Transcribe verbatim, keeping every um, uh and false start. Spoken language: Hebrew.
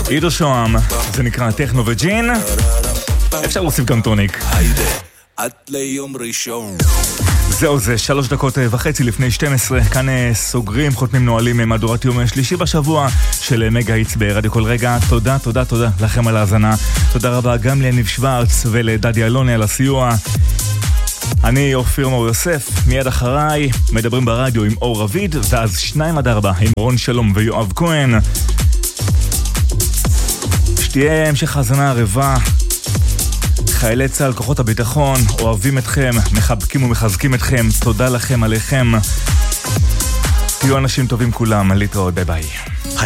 עידו שוהם, זה נקרא טכנו וג'ין. אפשר להוסיף גם טוניק. עד ליום ראשון. זהו זה, שלוש דקות וחצי לפני שתים עשרה, כאן סוגרים, חותמים נועלים מהדורת יום שלישי בשבוע של מגה היטס ברדיו כל רגע. תודה, תודה, תודה לכם על ההאזנה. תודה רבה גם ליניב שוורץ ולדדי אלוני על הסיוע. אני אופיר מור יוסף, מיד אחריי מדברים ברדיו עם אור רביד, ואז שניים עד ארבע עם רון שלום ויואב כהן. שתהיה המשך האזנה ערבה. חיילי צה"ל, כוחות הביטחון, אוהבים אתכם, מחבקים ומחזקים אתכם, תודה לכם עליכם. תהיו אנשים טובים כולם, להתראות, ביי ביי.